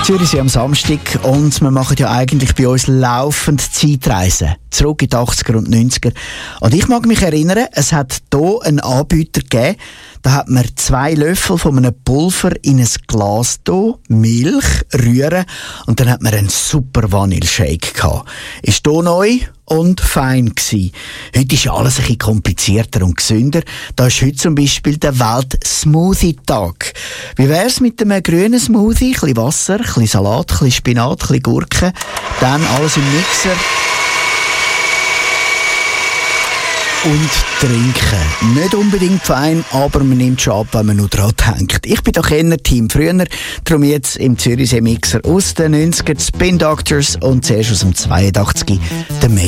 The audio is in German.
Zürichsee am Samstag und wir machen ja eigentlich bei uns laufend Zeitreisen. Zurück in die 80er und 90er. Und ich mag mich erinnern, es hat hier einen Anbieter gegeben, da hat man 2 Löffel von einem Pulver in ein Glas da, Milch, rühren und dann hat man einen super Vanilleshake gehabt. Ist hier neu und fein gsi. Heute ist alles ein bisschen komplizierter und gesünder. Da ist heute zum Beispiel der Welt-Smoothie-Tag. Wie wär's mit einem grünen Smoothie? Ein bisschen Wasser, ein bisschen Salat, ein bisschen Spinat, ein bisschen Gurke. Dann alles im Mixer. Und trinken. Nicht unbedingt fein, aber man nimmt schon ab, wenn man nur dran denkt. Ich bin doch eher Team früher, darum jetzt im Zürichsee Mixer aus den 90er, Spin Doctors und zuerst aus dem 82 der